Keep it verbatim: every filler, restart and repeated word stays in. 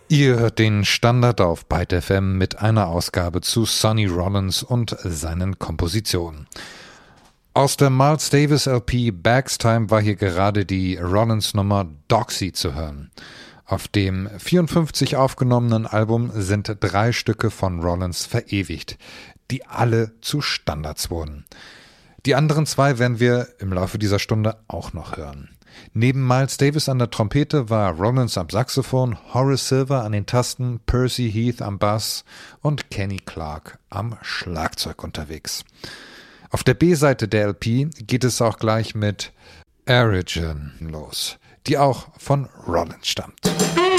Ihr hört den Standard auf Byte F M mit einer Ausgabe zu Sonny Rollins und seinen Kompositionen. Aus der Miles Davis L P Bags Time war hier gerade die Rollins-Nummer Doxy zu hören. Auf dem vierundfünfzig aufgenommenen Album sind drei Stücke von Rollins verewigt, die alle zu Standards wurden. Die anderen zwei werden wir im Laufe dieser Stunde auch noch hören. Neben Miles Davis an der Trompete war Rollins am Saxophon, Horace Silver an den Tasten, Percy Heath am Bass und Kenny Clarke am Schlagzeug unterwegs. Auf der B-Seite der L P geht es auch gleich mit Origin los, die auch von Rollins stammt.